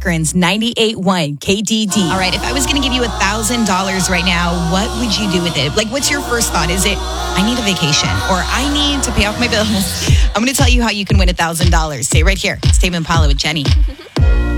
Akron's 98.1 KDD. All right, if I was going to give you $1,000 right now, what would you do with it? Like, what's your first thought? Is it, I need a vacation, or I need to pay off my bills? I'm going to tell you how you can win $1,000. Stay right here. It's Tame Impala with Jenny.